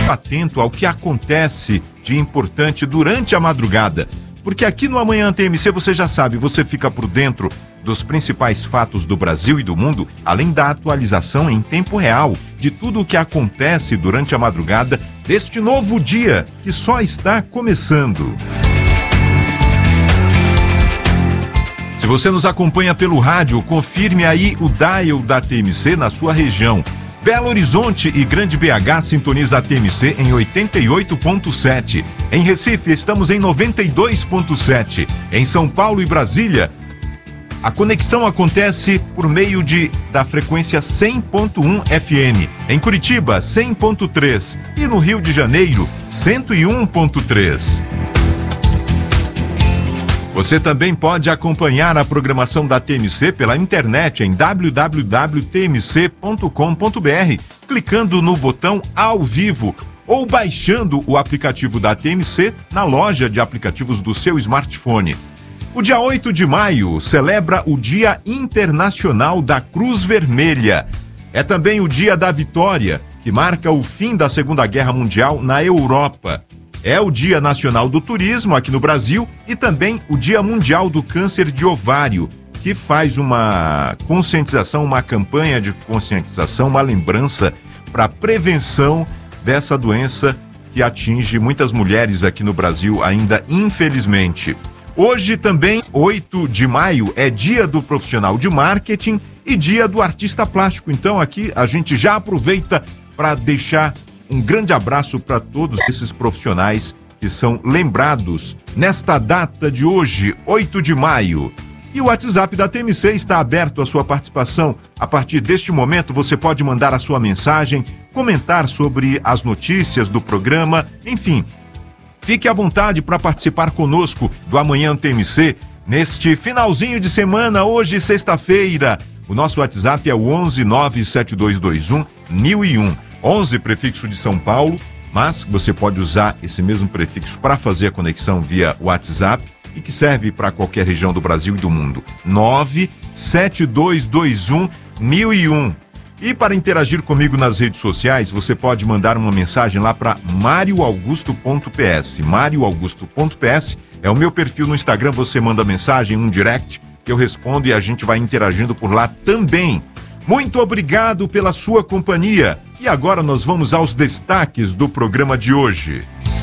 atento ao que acontece de importante durante a madrugada. Porque aqui no Amanhã TMC, você já sabe, você fica por dentro dos principais fatos do Brasil e do mundo, além da atualização em tempo real de tudo o que acontece durante a madrugada deste novo dia que só está começando. Se você nos acompanha pelo rádio, confirme aí o dial da TMC na sua região. Belo Horizonte e Grande BH sintoniza a TMC em 88.7. Em Recife estamos em 92.7. Em São Paulo e Brasília, a conexão acontece por meio da frequência 100.1 FM. Em Curitiba, 100.3. E no Rio de Janeiro, 101.3. Você também pode acompanhar a programação da TMC pela internet em www.tmc.com.br, clicando no botão ao vivo ou baixando o aplicativo da TMC na loja de aplicativos do seu smartphone. O dia 8 de maio celebra o Dia Internacional da Cruz Vermelha. É também o Dia da Vitória, que marca o fim da Segunda Guerra Mundial na Europa. É o Dia Nacional do Turismo aqui no Brasil e também o Dia Mundial do Câncer de Ovário, que faz uma conscientização, uma campanha de conscientização, uma lembrança para a prevenção dessa doença que atinge muitas mulheres aqui no Brasil ainda, infelizmente. Hoje também, 8 de maio, é Dia do Profissional de Marketing e Dia do Artista Plástico. Então aqui a gente já aproveita para deixar um grande abraço para todos esses profissionais que são lembrados nesta data de hoje, 8 de maio. E o WhatsApp da TMC está aberto à sua participação. A partir deste momento, você pode mandar a sua mensagem, comentar sobre as notícias do programa, enfim. Fique à vontade para participar conosco do Amanhã TMC neste finalzinho de semana, hoje, sexta-feira. O nosso WhatsApp é o 11 97221 1001. 11 prefixo de São Paulo, mas você pode usar esse mesmo prefixo para fazer a conexão via WhatsApp e que serve para qualquer região do Brasil e do mundo. 97221 1001. E para interagir comigo nas redes sociais, você pode mandar uma mensagem lá para marioaugusto.ps. marioaugusto.ps é o meu perfil no Instagram, você manda mensagem, um direct, que eu respondo e a gente vai interagindo por lá também. Muito obrigado pela sua companhia. E agora nós vamos aos destaques do programa de hoje.